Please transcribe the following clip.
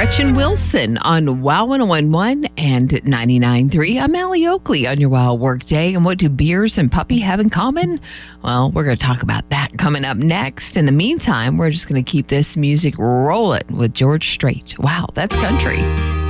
Gretchen Wilson on WOW 101.1 and 99.3. I'm Allie Oakley on your WOW Workday. And what do beers and puppy have in common? Well, we're going to talk about that coming up next. In the meantime, we're just going to keep this music rolling with George Strait. Wow, that's country.